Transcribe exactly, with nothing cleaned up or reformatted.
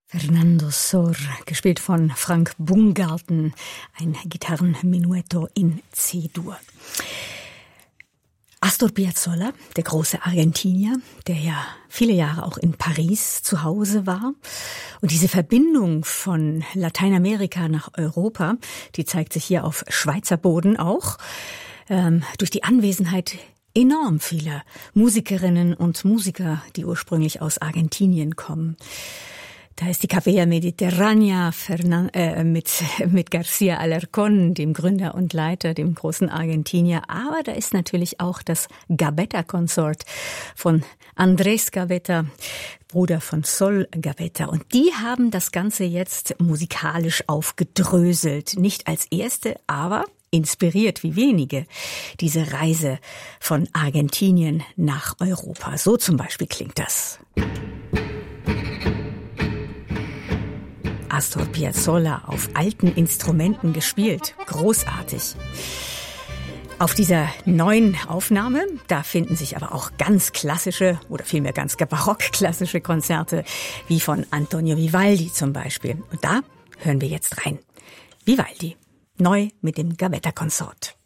Fernando Sor, gespielt von Frank Bungarten, ein Gitarrenmenuetto in C-Dur. Astor Piazzolla, der große Argentinier, der ja viele Jahre auch in Paris zu Hause war. Und diese Verbindung von Lateinamerika nach Europa, die zeigt sich hier auf Schweizer Boden auch, ähm, durch die Anwesenheit enorm vieler Musikerinnen und Musiker, die ursprünglich aus Argentinien kommen. Da ist die Capella Mediterránea Fernan- äh, mit, mit García Alarcón, dem Gründer und Leiter, dem großen Argentinier. Aber da ist natürlich auch das Gavetta-Consort von Andrés Gavetta, Bruder von Sol Gavetta. Und die haben das Ganze jetzt musikalisch aufgedröselt. Nicht als erste, aber inspiriert wie wenige diese Reise von Argentinien nach Europa. So zum Beispiel klingt das. Astor Piazzolla auf alten Instrumenten gespielt. Großartig. Auf dieser neuen Aufnahme, da finden sich aber auch ganz klassische oder vielmehr ganz barock-klassische Konzerte, wie von Antonio Vivaldi zum Beispiel. Und da hören wir jetzt rein. Vivaldi, neu mit dem Gavetta-Consort.